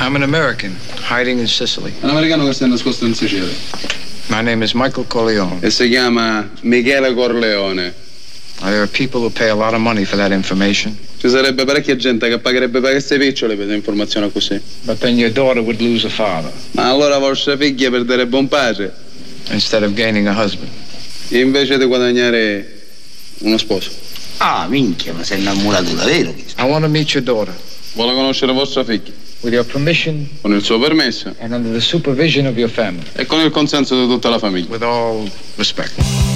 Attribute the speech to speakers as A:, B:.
A: I'm an American, hiding in Sicily.
B: Un americano che si è nascosto in Sicilia.
A: My name is Michael Corleone.
B: E si chiama Michele Corleone.
A: There are people who pay a lot of money for that information.
B: Ci sarebbe parecchia gente che pagherebbe per queste picciole per informazioni così.
A: But then your daughter would lose a father.
B: Ma allora vostra figlia perderebbe un padre.
A: Instead of gaining a husband.
B: Invece di guadagnare uno sposo.
C: Ah, minchia, ma sei innamorato davvero?
A: I want to meet your daughter.
B: Vuole conoscere vostra figlia.
A: With your permission.
B: Con il suo permesso.
A: And under the supervision of your family.
B: E con il consenso di tutta la famiglia.
A: With all respect.